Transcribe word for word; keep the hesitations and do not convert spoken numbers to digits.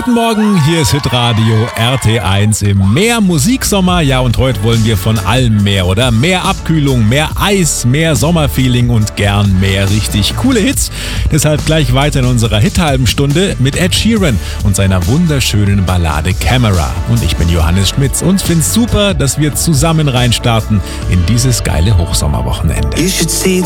Guten Morgen, hier ist Hitradio R T eins im Meer Musiksommer. Ja, und heute wollen wir von allem mehr, oder? Mehr Abkühlung, mehr Eis, mehr Sommerfeeling und gern mehr richtig coole Hits. Deshalb gleich weiter in unserer Hit-halben Stunde mit Ed Sheeran und seiner wunderschönen Ballade Camera. Und ich bin Johannes Schmitz und find's super, dass wir zusammen reinstarten in dieses geile Hochsommerwochenende. You should see